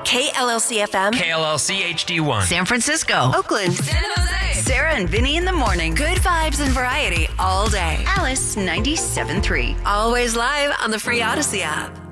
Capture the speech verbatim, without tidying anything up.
K L L C F M. K L L C H D one. San Francisco. Oakland. San Jose. Sarah and Vinny in the morning. Good vibes and variety all day. Alice ninety-seven point three. Always live on the free Odyssey app.